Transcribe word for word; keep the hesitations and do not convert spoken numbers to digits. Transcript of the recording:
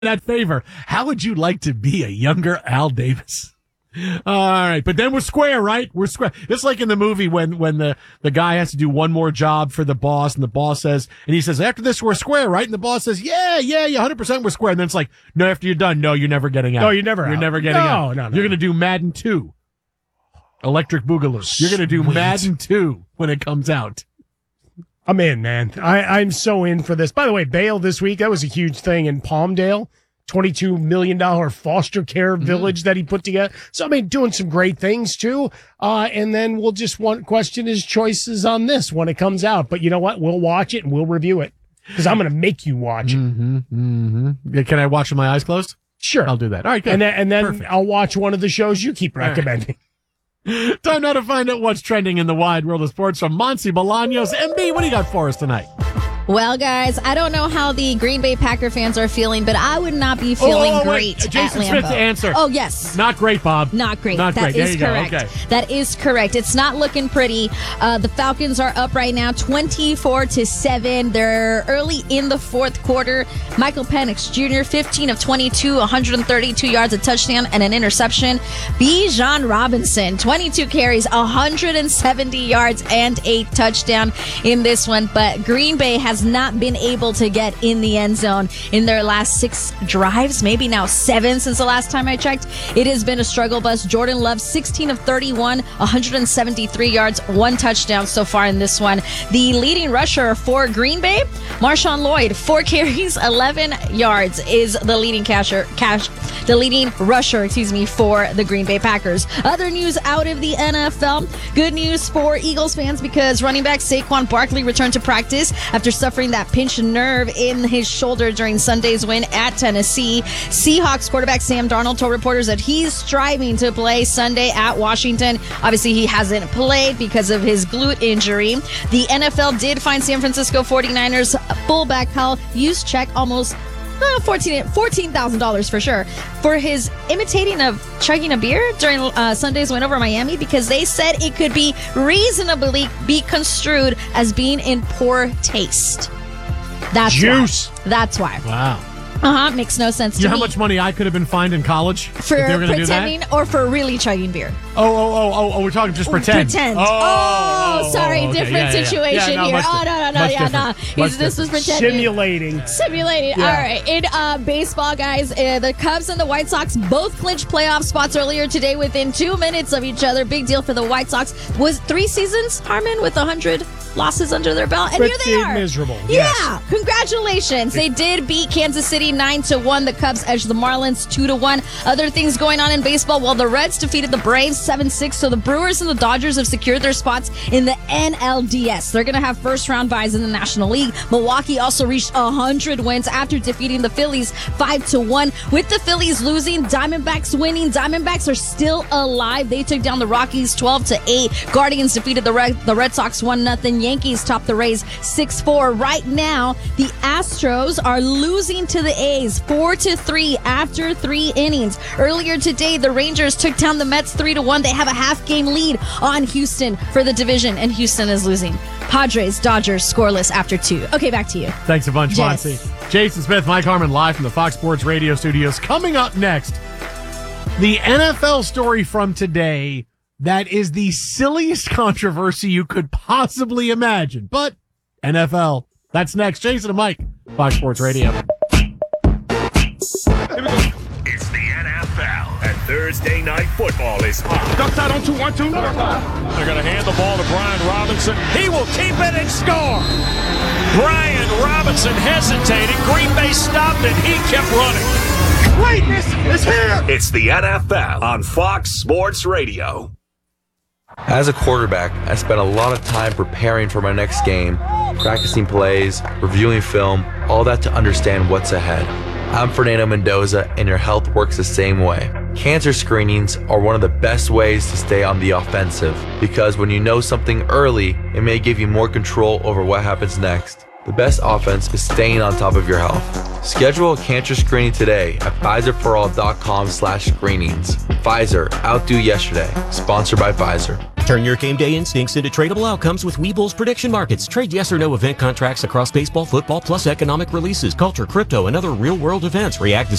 that favor. How would you like to be a younger Al Davis? All right, but then we're square, right? We're square. It's like in the movie when, when the, the guy has to do one more job for the boss, and the boss says, and he says, after this, we're square, right? And the boss says, yeah, yeah, yeah, one hundred percent we're square. And then it's like, no, after you're done, no, you're never getting out. No, you're never You're out. never getting no, out. No, no, You're going to do Madden two. Electric Boogaloo. You're going to do Sweet. Madden two when it comes out. I'm in, man. I, I'm so in for this. By the way, bail this week, that was a huge thing in Palmdale. twenty-two million dollars foster care village mm. that he put together. So, I mean, doing some great things, too. Uh, and then we'll just want question his choices on this when it comes out. But you know what? We'll watch it and we'll review it because I'm going to make you watch it. Mm-hmm, mm-hmm. Can I watch with my eyes closed? Sure. I'll do that. All right, good. And then, and then Perfect. I'll watch one of the shows you keep recommending. Right. Time now to find out what's trending in the wide world of sports from Monty Bolaños. M B, what do you got for us tonight? Well, guys, I don't know how the Green Bay Packer fans are feeling, but I would not be feeling oh, oh, great wait. Jason at Smith Lambeau. to answer. Oh, yes. Not great, Bob. Not great. Not That great. is there you correct. go. Okay. That is correct. It's not looking pretty. Uh, the Falcons are up right now, twenty-four to seven. They're early in the fourth quarter. Michael Penix Junior, fifteen of twenty-two, one hundred thirty-two yards, a touchdown, and an interception. Bijan Robinson, twenty-two carries, one hundred seventy yards, and a touchdown in this one. But Green Bay has not been able to get in the end zone in their last six drives, maybe now seven since the last time I checked. It has been a struggle bus. Jordan Love, sixteen of thirty-one, one hundred seventy-three yards, one touchdown so far in this one. The leading rusher for Green Bay, Marshawn Lloyd, four carries, eleven yards, is the leading casher, cash, the leading rusher, excuse me, for the Green Bay Packers. Other news out of the N F L. Good news for Eagles fans because running back Saquon Barkley returned to practice after suffering that pinched nerve in his shoulder during Sunday's win at Tennessee. Seahawks quarterback Sam Darnold told reporters that he's striving to play Sunday at Washington. Obviously, he hasn't played because of his glute injury. The N F L did find San Francisco forty-niners fullback Kyle Juszczyk almost fourteen thousand dollars for sure for his imitating of chugging a beer during uh, Sunday's win over Miami because they said it could be reasonably be construed as being in poor taste. That's Juice. Why. That's why. Wow. Uh-huh. Makes no sense You to know me. how much money I could have been fined in college for if they were going to do pretending that? or for really chugging beer? Oh, oh, oh, oh, oh, we're talking just pretend. Pretend. Oh, Oh, oh, sorry, oh, okay. different Yeah, yeah, yeah. situation Yeah, no, here. much Oh, di- no, no, no, much yeah, no. different. He's, Much this was different. pretending. Simulating. Simulating. Yeah. All right. In uh, baseball, guys, uh, the Cubs and the White Sox both clinched playoff spots earlier today within two minutes of each other. Big deal for the White Sox. Was three seasons, Harmon, with one hundred losses under their belt, and Pretty here they are. miserable. Yeah, Yes. congratulations. They did beat Kansas City nine to one. The Cubs edged the Marlins two to one. Other things going on in baseball, well, the Reds defeated the Braves seven six, so the Brewers and the Dodgers have secured their spots in the N L D S. They're going to have first round byes in the National League. Milwaukee also reached one hundred wins after defeating the Phillies five to one. With the Phillies losing, Diamondbacks winning. Diamondbacks are still alive. They took down the Rockies twelve to eight. Guardians defeated the Red, the Red Sox one nothing. Yankees topped the Rays six four. Right now, the Astros are losing to the A's four to three after three innings. Earlier today, the Rangers took down the Mets three to one. They have a half game lead on Houston for the division, and Houston is losing. Padres, Dodgers, scoreless after two. Okay, back to you. Thanks a bunch, Yes. Monty. Jason Smith, Mike Harmon, live from the Fox Sports Radio studios. Coming up next, the N F L story from today that is the silliest controversy you could possibly imagine. But N F L, that's next. Jason and Mike, Fox Sports Radio. It's the N F L, and Thursday Night Football is on. Ducks out on two, one, two. They're going to hand the ball to Brian Robinson. He will keep it and score. Brian Robinson hesitated. Green Bay stopped it. He kept running. Greatness is here. It's the N F L on Fox Sports Radio. As a quarterback, I spent a lot of time preparing for my next game, practicing plays, reviewing film, all that to understand what's ahead. I'm Fernando Mendoza, and your health works the same way. Cancer screenings are one of the best ways to stay on the offensive, because when you know something early, it may give you more control over what happens next. The best offense is staying on top of your health. Schedule a cancer screening today at Pfizer For All dot com slash screenings. Pfizer, outdo yesterday. Sponsored by Pfizer. Turn your game day instincts into tradable outcomes with Webull's prediction markets. Trade yes or no event contracts across baseball, football, plus economic releases, culture, crypto, and other real-world events. React to